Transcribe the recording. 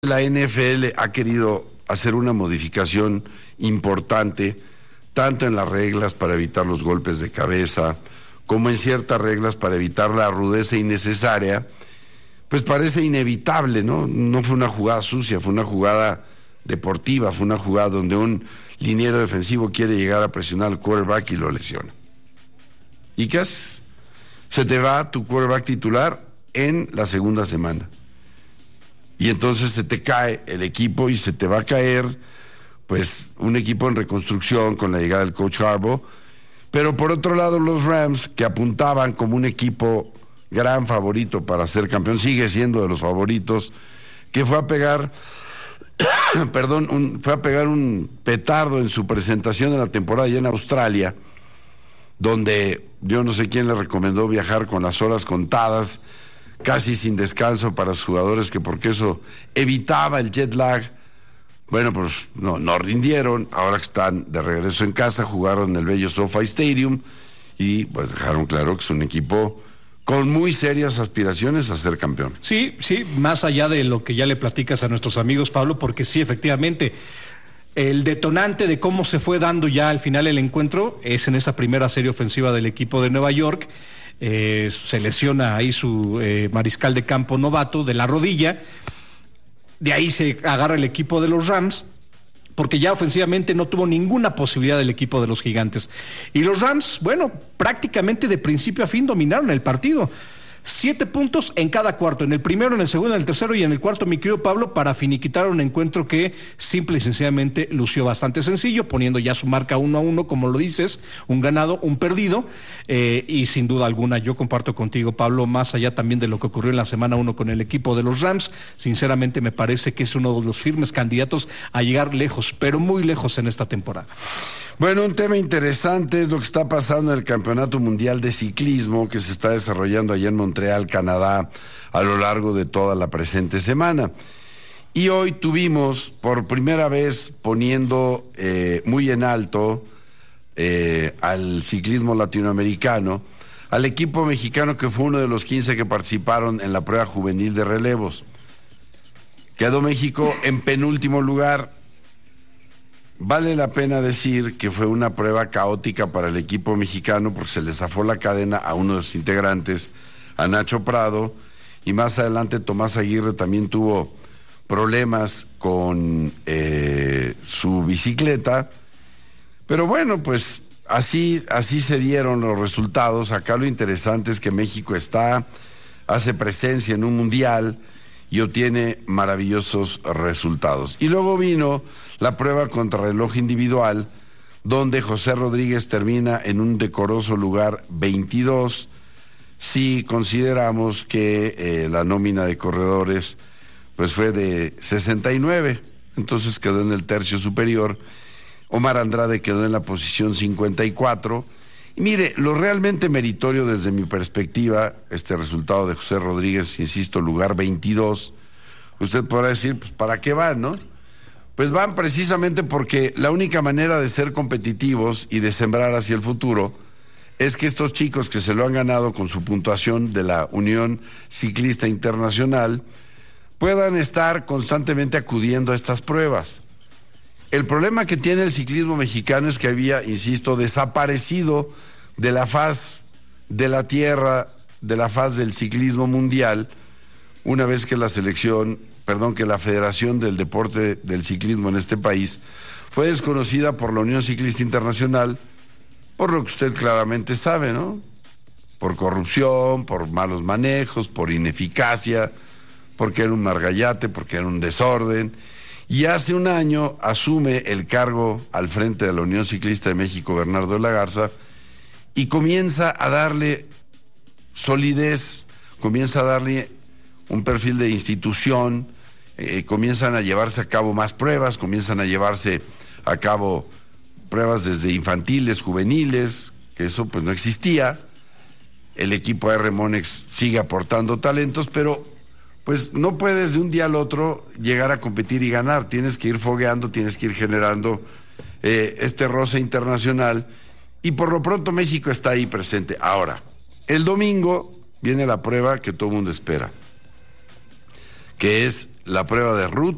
La NFL ha querido hacer una modificación importante, tanto en las reglas para evitar los golpes de cabeza, como en ciertas reglas para evitar la rudeza innecesaria. Pues parece inevitable, ¿no? No fue una jugada sucia, fue una jugada deportiva, fue una jugada donde un liniero defensivo quiere llegar a presionar al quarterback y lo lesiona. ¿Y qué haces? Se te va tu quarterback titular en la segunda semana. Y entonces se te cae el equipo y se te va a caer, pues, un equipo en reconstrucción con la llegada del coach Harbaugh. Pero por otro lado, los Rams, que apuntaban como un equipo gran favorito para ser campeón, sigue siendo de los favoritos, que fue a pegar, fue a pegar un petardo en su presentación de la temporada allá en Australia, donde yo no sé quién le recomendó viajar con las horas contadas, casi sin descanso para sus jugadores, que porque eso evitaba el jet lag. Bueno, pues no rindieron. Ahora que están de regreso en casa, jugaron en el bello SoFi Stadium y pues dejaron claro que es un equipo con muy serias aspiraciones a ser campeón. Sí, más allá de lo que ya le platicas a nuestros amigos, Pablo, porque sí, efectivamente, el detonante de cómo se fue dando ya al final el encuentro es en esa primera serie ofensiva del equipo de Nueva York. Se lesiona ahí su mariscal de campo novato de la rodilla. De ahí se agarra el equipo de los Rams, porque ya ofensivamente no tuvo ninguna posibilidad el equipo de los Gigantes. Y los Rams, bueno, prácticamente de principio a fin dominaron el partido. 7 puntos en cada cuarto, en el primero, en el segundo, en el tercero y en el cuarto, mi querido Pablo, para finiquitar un encuentro que simple y sencillamente lució bastante sencillo, poniendo ya su marca 1-1, como lo dices, un ganado, un perdido, y sin duda alguna yo comparto contigo, Pablo, más allá también de lo que ocurrió en la semana 1 con el equipo de los Rams, sinceramente me parece que es uno de los firmes candidatos a llegar lejos, pero muy lejos en esta temporada. Bueno, un tema interesante es lo que está pasando en el Campeonato Mundial de Ciclismo que se está desarrollando allá en Montreal, Canadá, a lo largo de toda la presente semana. Y hoy tuvimos, por primera vez, poniendo muy en alto al ciclismo latinoamericano, al equipo mexicano que fue uno de los 15 que participaron en la prueba juvenil de relevos. Quedó México en penúltimo lugar. Vale la pena decir que fue una prueba caótica para el equipo mexicano porque se le zafó la cadena a uno de los integrantes, a Nacho Prado, y más adelante Tomás Aguirre también tuvo problemas con su bicicleta. Pero bueno, pues así se dieron los resultados. Acá lo interesante es que México hace presencia en un mundial y obtiene maravillosos resultados. Y luego vino la prueba contrarreloj individual, donde José Rodríguez termina en un decoroso lugar 22, si consideramos que la nómina de corredores pues fue de 69, entonces quedó en el tercio superior. Omar Andrade quedó en la posición 54. Y mire, lo realmente meritorio desde mi perspectiva, este resultado de José Rodríguez, insisto, lugar 22, usted podrá decir, pues ¿para qué van, no? Pues van precisamente porque la única manera de ser competitivos y de sembrar hacia el futuro es que estos chicos que se lo han ganado con su puntuación de la Unión Ciclista Internacional puedan estar constantemente acudiendo a estas pruebas. El problema que tiene el ciclismo mexicano es que había, insisto, desaparecido de la faz de la tierra, de la faz del ciclismo mundial, una vez que la Federación del Deporte del Ciclismo en este país fue desconocida por la Unión Ciclista Internacional, por lo que usted claramente sabe, ¿no? Por corrupción, por malos manejos, por ineficacia, porque era un margallate, porque era un desorden. Y hace un año asume el cargo al frente de la Unión Ciclista de México Bernardo de la Garza y comienza a darle solidez, comienza a darle un perfil de institución, comienzan a llevarse a cabo más pruebas, comienzan a llevarse a cabo pruebas desde infantiles, juveniles, que eso pues no existía. El equipo AR Monex sigue aportando talentos, pero pues no puedes de un día al otro llegar a competir y ganar. Tienes que ir fogueando, tienes que ir generando este roce internacional, y por lo pronto México está ahí presente. Ahora, el domingo viene la prueba que todo el mundo espera, que es la prueba de ruta